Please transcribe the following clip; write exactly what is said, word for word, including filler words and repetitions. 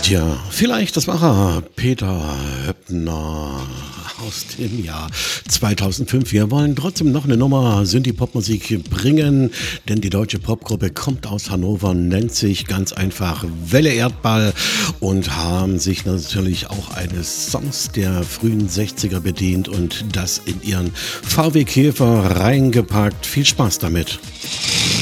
Tja, vielleicht das war er, Peter Höppner aus dem Jahr zweitausendfünf. Wir wollen trotzdem noch eine Nummer Synthie-Pop-Musik bringen, denn die deutsche Popgruppe kommt aus Hannover, nennt sich ganz einfach Welle Erdball und haben sich natürlich auch eines Songs der frühen sechziger bedient und das in ihren V W Käfer reingepackt. Viel Spaß damit.